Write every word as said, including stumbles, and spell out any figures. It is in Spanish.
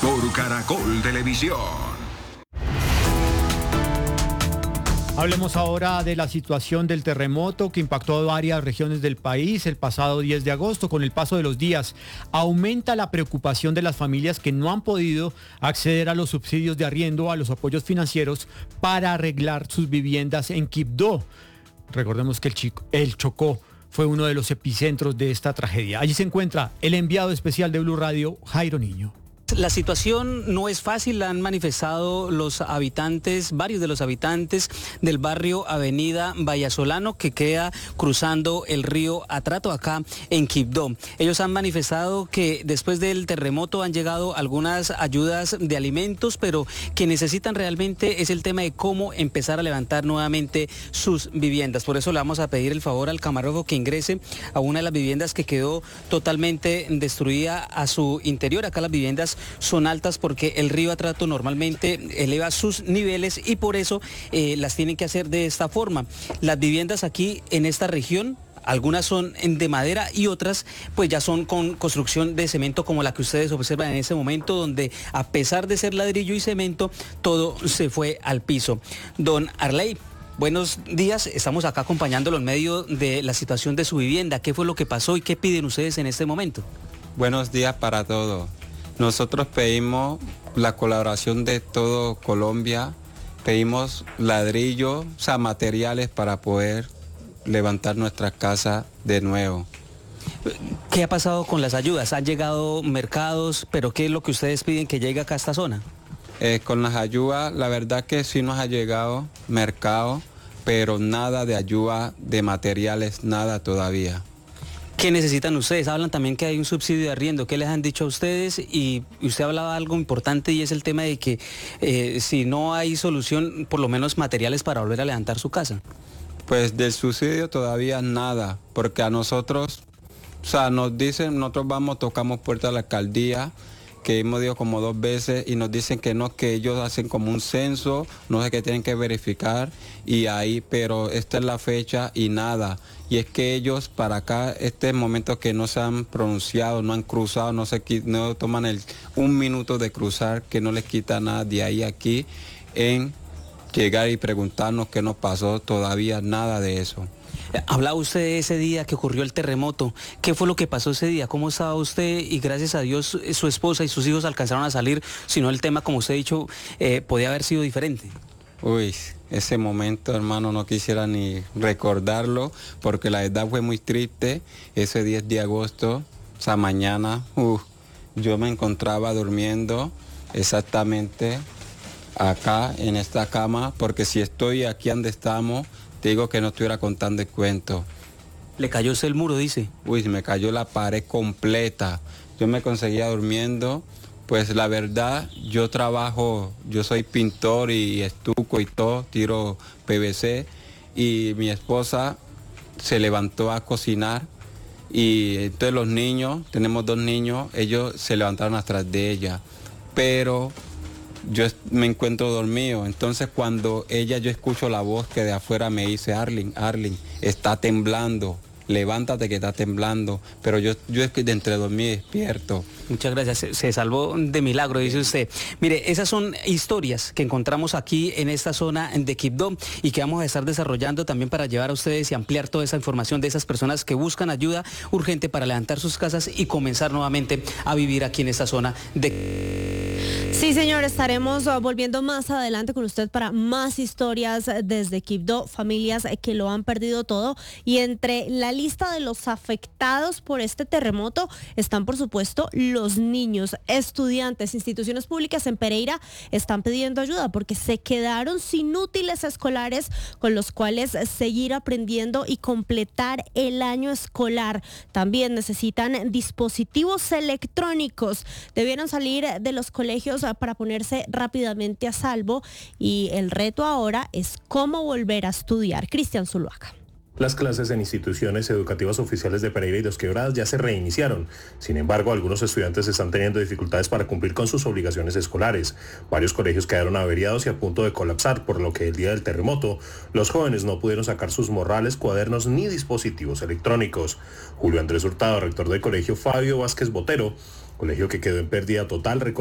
por Caracol Televisión. Hablemos ahora de la situación del terremoto que impactó a varias regiones del país el pasado diez de agosto. Con el paso de los días, aumenta la preocupación de las familias que no han podido acceder a los subsidios de arriendo, a los apoyos financieros para arreglar sus viviendas en Quibdó. Recordemos que el, Chico, el Chocó fue uno de los epicentros de esta tragedia. Allí se encuentra el enviado especial de Blue Radio, Jairo Niño. La situación no es fácil, la han manifestado los habitantes, varios de los habitantes del barrio Avenida Vallasolano, que queda cruzando el río Atrato acá en Quibdó. Ellos han manifestado que después del terremoto han llegado algunas ayudas de alimentos, pero que necesitan realmente es el tema de cómo empezar a levantar nuevamente sus viviendas. Por eso le vamos a pedir el favor al camarógrafo que ingrese a una de las viviendas que quedó totalmente destruida a su interior. Acá las viviendas son altas porque el río Atrato normalmente eleva sus niveles y por eso eh, las tienen que hacer de esta forma. Las viviendas aquí en esta región, algunas son de madera y otras pues ya son con construcción de cemento, como la que ustedes observan en ese momento, donde a pesar de ser ladrillo y cemento, todo se fue al piso. Don Arley, buenos días, estamos acá acompañándolo en medio de la situación de su vivienda. ¿Qué fue lo que pasó y qué piden ustedes en este momento? Buenos días para todos. Nosotros pedimos la colaboración de todo Colombia, pedimos ladrillo, o sea, materiales para poder levantar nuestras casas de nuevo. ¿Qué ha pasado con las ayudas? ¿Han llegado mercados? ¿Pero qué es lo que ustedes piden que llegue acá a esta zona? Eh, con las ayudas, la verdad que sí nos ha llegado mercado, pero nada de ayuda de materiales, nada todavía. ¿Qué necesitan ustedes? Hablan también que hay un subsidio de arriendo. ¿Qué les han dicho a ustedes? Y usted hablaba de algo importante y es el tema de que eh, si no hay solución, por lo menos materiales para volver a levantar su casa. Pues del subsidio todavía nada, porque a nosotros, o sea, nos dicen, nosotros vamos, tocamos puerta a la alcaldía, que hemos ido como dos veces y nos dicen que no, que ellos hacen como un censo, no sé qué tienen que verificar y ahí, pero esta es la fecha y nada. Y es que ellos para acá, este es el momento que no se han pronunciado, no han cruzado, no, se, no toman el un minuto de cruzar, que no les quita nada de ahí a aquí, en llegar y preguntarnos qué nos pasó, todavía nada de eso. Hablaba usted de ese día que ocurrió el terremoto. ¿Qué fue lo que pasó ese día? ¿Cómo estaba usted? Y gracias a Dios su esposa y sus hijos alcanzaron a salir, si no el tema, como usted ha dicho, eh, podía haber sido diferente. Uy, ese momento, hermano, no quisiera ni recordarlo, porque la verdad fue muy triste. Ese diez de agosto, o sea, mañana, uh, yo me encontraba durmiendo exactamente acá, en esta cama, porque si estoy aquí donde estamos, te digo que no estuviera contando el cuento. ¿Le cayó usted el muro, dice? Uy, me cayó la pared completa. Yo me conseguía durmiendo. Pues la verdad, yo trabajo, yo soy pintor y estuco y todo, tiro P V C. Y mi esposa se levantó a cocinar. Y entonces los niños, tenemos dos niños, ellos se levantaron atrás de ella. Pero yo me encuentro dormido, entonces cuando ella, yo escucho la voz que de afuera me dice, Arlin, Arlin, está temblando, levántate que está temblando, pero yo, yo es que de entre dormir despierto. Muchas gracias, se, se salvó de milagro, dice usted. Mire, esas son historias que encontramos aquí en esta zona de Quibdó y que vamos a estar desarrollando también para llevar a ustedes y ampliar toda esa información de esas personas que buscan ayuda urgente para levantar sus casas y comenzar nuevamente a vivir aquí en esta zona de... Sí, señor, estaremos volviendo más adelante con usted para más historias desde Quibdó, familias que lo han perdido todo. Y entre la lista de los afectados por este terremoto están, por supuesto, los niños, estudiantes, instituciones públicas en Pereira están pidiendo ayuda porque se quedaron sin útiles escolares con los cuales seguir aprendiendo y completar el año escolar. También necesitan dispositivos electrónicos. Debieron salir de los colegios para ponerse rápidamente a salvo y el reto ahora es cómo volver a estudiar. Cristian Zuluaga. Las clases en instituciones educativas oficiales de Pereira y Dos Quebradas ya se reiniciaron. Sin embargo, algunos estudiantes están teniendo dificultades para cumplir con sus obligaciones escolares. Varios colegios quedaron averiados y a punto de colapsar, por lo que el día del terremoto, los jóvenes no pudieron sacar sus morrales, cuadernos ni dispositivos electrónicos. Julio Andrés Hurtado, rector del colegio Fabio Vázquez Botero, colegio que quedó en pérdida total,